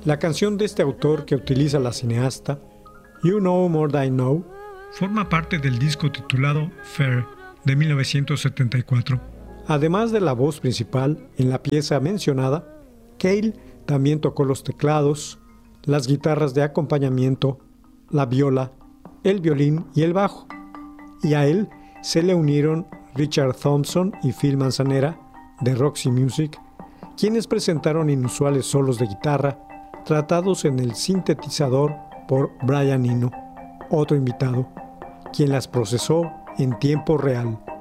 La canción de este autor que utiliza la cineasta, You Know More Than I Know, forma parte del disco titulado Fair de 1974. Además de la voz principal en la pieza mencionada, Cale también tocó los teclados, las guitarras de acompañamiento, la viola, el violín y el bajo. Y a él se le unieron Richard Thompson y Phil Manzanera de Roxy Music, quienes presentaron inusuales solos de guitarra tratados en el sintetizador por Brian Eno, otro invitado, quien las procesó en tiempo real.